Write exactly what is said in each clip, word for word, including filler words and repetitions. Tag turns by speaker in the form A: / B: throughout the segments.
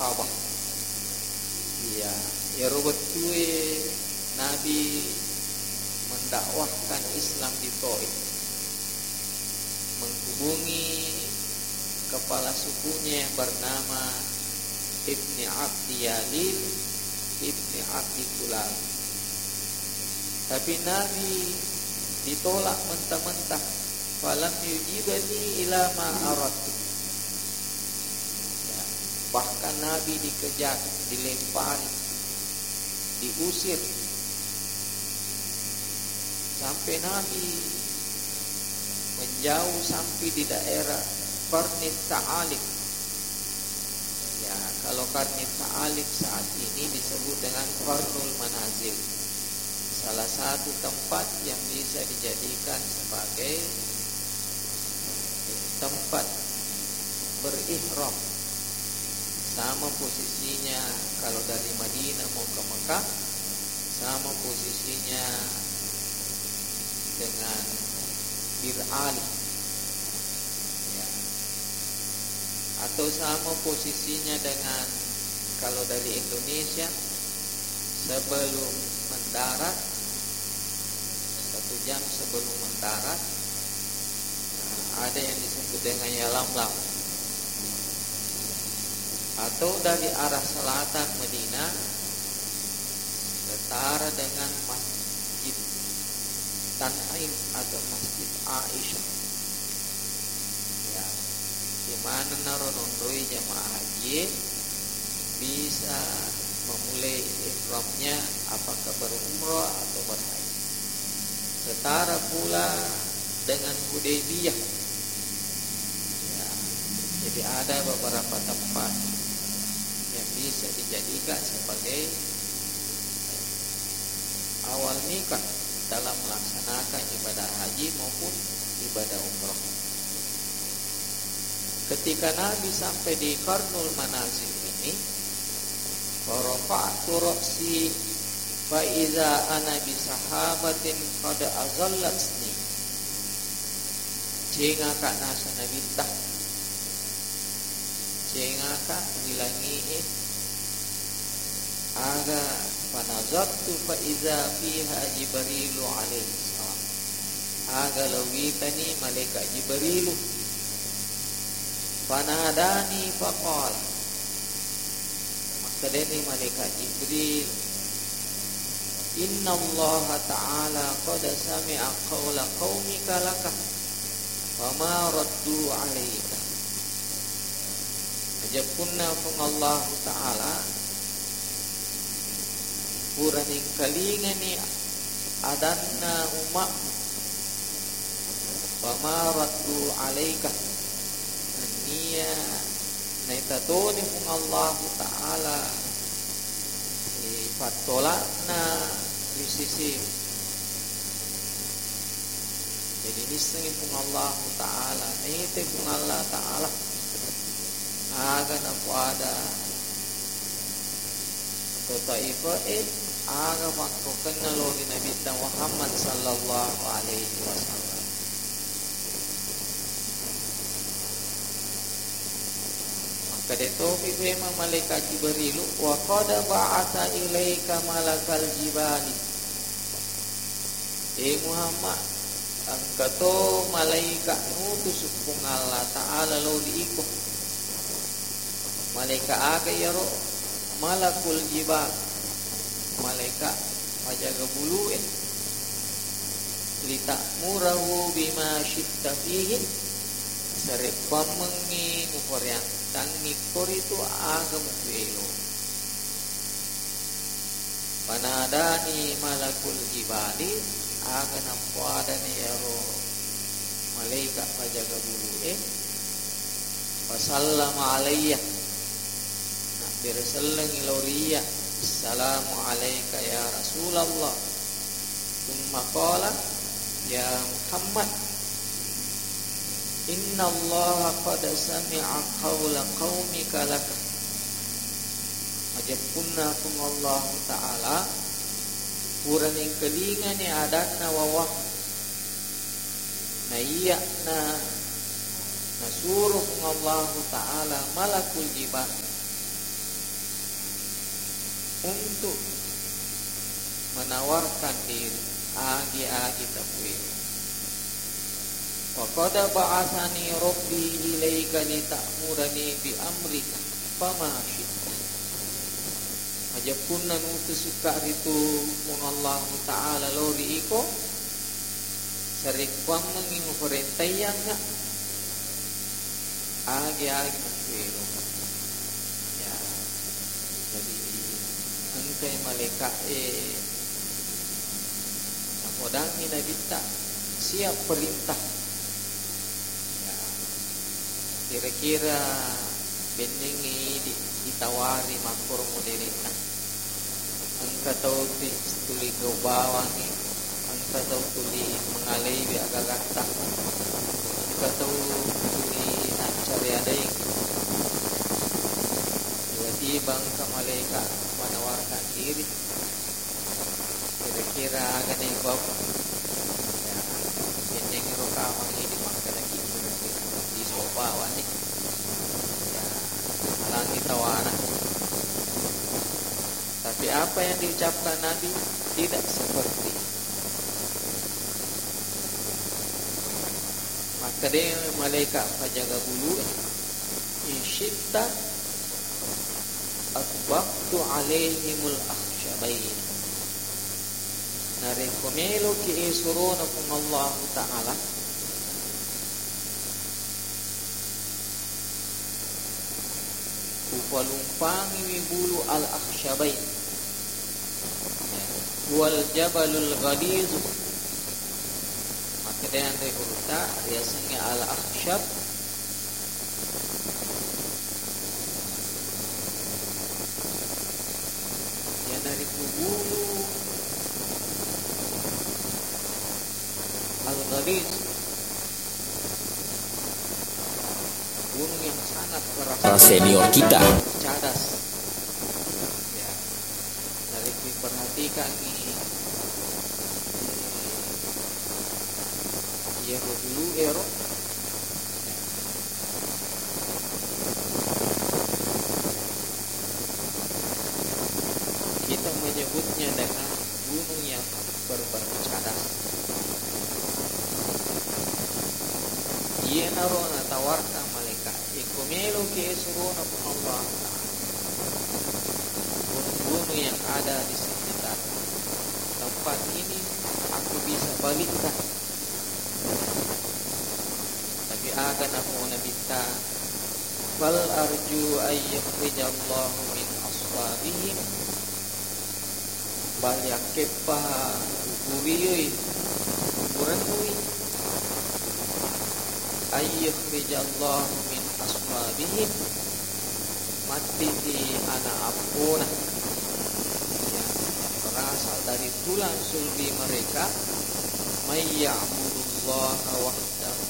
A: Aqabah. Iya, ya robot tue Nabi mendakwahkan Islam di Taif, menghubungi kepala sukunya yang bernama Ibni Abdi Yalil Ibni Abdi Kulal. Tapi Nabi ditolak mentah-mentah. Falam yujibani ila ma aradtu. Ya, bahkan Nabi dikejar, dilempari, diusir. Sampai Nabi menjauh sampai di daerah Qarnit Ta'alib. Ya, kalau Qarnit Ta'alib saat ini disebut dengan Qarnul Manazil, salah satu tempat yang bisa dijadikan sebagai tempat berihram. Sama posisinya kalau dari Madinah mau ke Mekah, sama posisinya dengan Bir Ali, ya. Atau sama posisinya dengan kalau dari Indonesia sebelum mendarat, satu jam sebelum mendarat, nah, ada yang disebut dengan Yalamlam. Atau dari arah selatan Madinah setara dengan Masjid Tan'im atau Masjid Aisyah, ya, di mana narondoi jamaah haji bisa memulai ihramnya apakah berumrah atau berhaji. Setara pula dengan Hudaybiyah, ya, jadi ada beberapa tempat yang bisa dijadikan sebagai awal nikah dalam melaksanakan ibadah haji maupun ibadah umrah. Ketika Nabi sampai di Qarnul Manazil ini, farafa'tu ra'si fa iza ana bi sahabatin qad azallatni. Cenga ka nasa nabitah. Cenga ka bilangi aga fanazartu fa iza fiha Jibrilu alaihi salam. Aga lawitani malaikat Jibrilu. Fanadani faqala. Maksadani malaikat Jibril, Inna Allah Ta'ala qad sami'a qawla qaumika laka wa ma raddu alaika. Ajapunna kung Allah Ta'ala puraning kalingan ni adanna umak wa ma raddu alaika. Niya na itatoni kung Allah Ta'ala ipatolak na risisi. Jadi nisangin kung Allah Ta'ala naitin kung Allah Ta'ala aga na po ada to taifa eh aga makrukan na logi Nabi Muhammad sallallahu alaihi wasallam. Kadeto pipema malaikat Jibril wa qad ba'atha ilaika malakal jibali. Eh Muhammad, ang kato malaikat nutus kung Allah Ta'ala lo diiko. Malaikat aga yaro malakul jibal. Malaikat pajaga buluin. Lita murahu bima syitta fihi. Sarip pamangi mukoryang tangi korito aga mukelo. Panadani malakul jibali aga nampuada ni yaro malaikat pajaga buluin. Wasallama alayya. Nak birasallang ilawriya. Assalamu alayka ya Rasulullah. Thumma qala ya Muhammad, Inna Allah qad sami'a qawla qaumika laka. Ajapunna kung Allah Ta'ala puraning kalingan ni adat na wawah na iya na nasuruh kung Allah Ta'ala malakul jibal untuk menawarkan diri agi-agi tapuin. Wa qad ba'athani rabbi ilaika lita'murani bi amrika fama syi'ta. Ajapun nanu suka itu Allah Ta'ala lori iko sarikwam menging perintayang nga agi-agi tapuin. Ya, jadi angkai malaikat eh namodangi nabita siap perintah. Ya, kira-kira bendengi di, ditawari makor modelina. Angka tahu tuli gobawangi, angka tahu tuli mengalai bi agak gata, angka tahu tuli cari adai. Tiba-tiba angka malaikat menawarkan diri. Kira-kira akan ikut ya, benteng rokawang ini makan lagi di sofa wani ya, halangi tawana. Tapi apa yang diucapkan Nabi tidak seperti. Maka dia malaikat pajaga bulu insyita akbaqtu alaihimul akhsyabain. Narekomelo ki isuruna kung Allah Ta'ala upalumpangi wibulu al-akhsyabain wal jabalul ghaliz. Maka dengan rekurta biasanya al-akhsyab ya dari kubulu al-ghaliz, gunung yang sangat keras.
B: Senior kita
A: Cadas. Ya, dari diperhatikan nih. Ya dulu ero. Kita menyebutnya dengan gunung yang berbatu cadas. Ia narona tawarkan malaikat ikumelo ke suruna pun Allah gunung-gunung yang ada di sekitar tempat ini aku bisa balikkan. Tapi akan aku nabita fal arju ayyukhrijallahu min aswabihim bal yakiffa kuburiyoy kuburanui ayyukhrijallahu min aswabihim mati di anak apuna ya, yang berasal dari tulang sulbi mereka may ya'budullaha wahdahu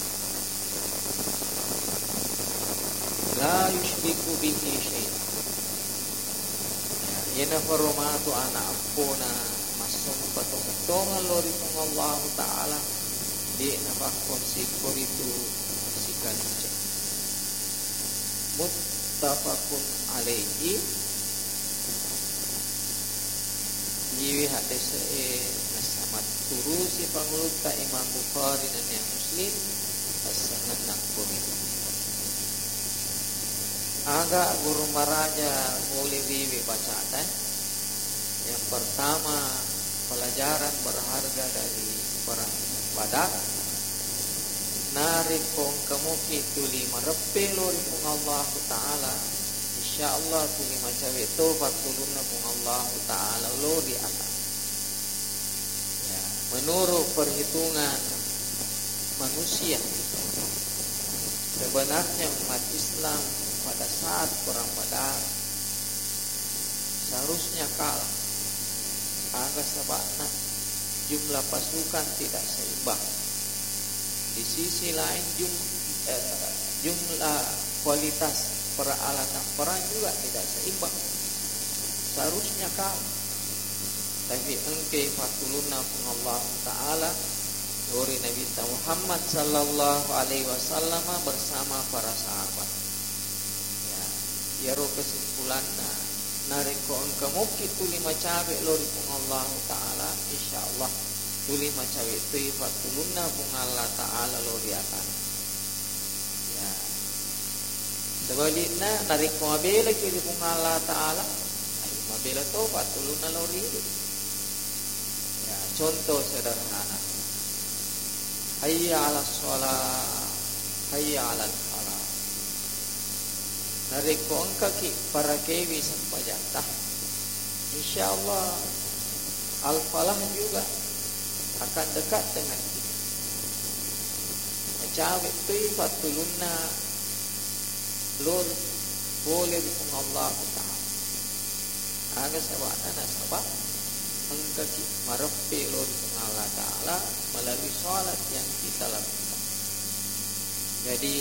A: la yushriku bihi syai'an. Ya, yana faromatu anak apuna masum patong-tongan lori pang Allah Ta'ala di nafakon sikor itu sikanca muttafaqun alaihi. Jiwi hadis e nasamat turusi panguluta Imam Bukhari dan yang Muslim as-sanad nakburi. Agak guru maraja boleh riwi bacaan. Yang pertama pelajaran berharga dari para Badak narik kong kamuki tuli marepe lori kong Allah Ta'ala insyaallah tuli macawe tobat tuluna kong Allah Ta'ala lori atas ya, menurut perhitungan manusia sebenarnya umat Islam pada saat perang Badar seharusnya kalah agak sebabnya jumlah pasukan tidak seimbang. Di sisi lain jum, eh, jumlah kualitas peralatan perang juga tidak seimbang. Seharusnya kalah. Tapi engkau fatuluna Allah Ta'ala dari Nabi Muhammad sallallahu alaihi wasallam bersama para sahabat. Ya, ya ro kesimpulanna nariko engka mukti tuli macabe lori pung Allah Ta'ala insyaallah tuli macabe tui fatulunna pung Allah Ta'ala lori akan ya sebaliknya nariko mabela kiri pung Allah Ta'ala ayo mabela to fatulunna lori ya contoh sederhana hayya ala sholat hayya ala falah nariko engka ki para kewi sampajatah insyaallah al falah juga akan dekat dengan kita macawe tui fatulunna lur boleh dipung Allah Ta'ala aga sabana na sabab engka ki marepe lur dipung Allah Ta'ala melalui salat yang kita lakukan. Jadi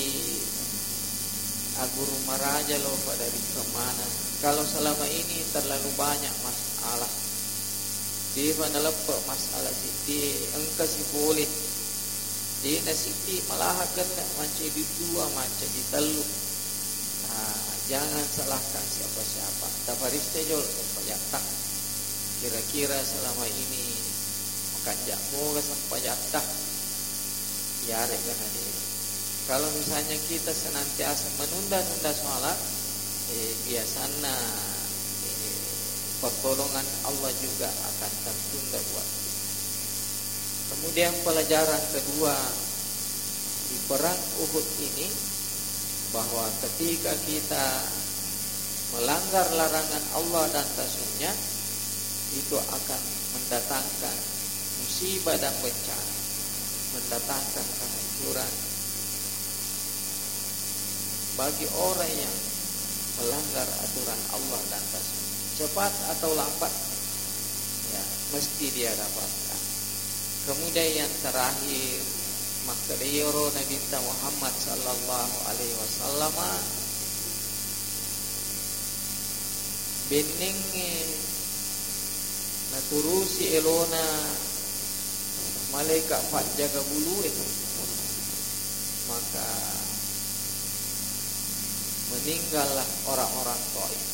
A: aguru maraja loh pada dari kemana kalau selama ini terlalu banyak masalah di mana lepek masalah siti engka si boleh di nasiti malah kena macam di dua macam di telu nah, jangan salahkan siapa-siapa tafaris tejol supaya tak kira-kira selama ini makan jamu sampai jatah biarek kan dia. Kalau misalnya kita senantiasa menunda-nunda sholat, eh, biasanya eh, pertolongan Allah juga akan tertunda buat kita. Kemudian pelajaran kedua di perang Uhud ini, bahwa ketika kita melanggar larangan Allah dan Rasul-Nya, itu akan mendatangkan musibah dan bencana, mendatangkan kehancuran bagi orang yang melanggar aturan Allah dan Rasul. Cepat atau lambat ya mesti dia dapatkan. Kemudian yang terakhir maka diyoro Nabi Muhammad sallallahu alaihi wasallam bening naturusi elona malaikat fat jaga bulu itu maka meninggallah orang-orang Taif.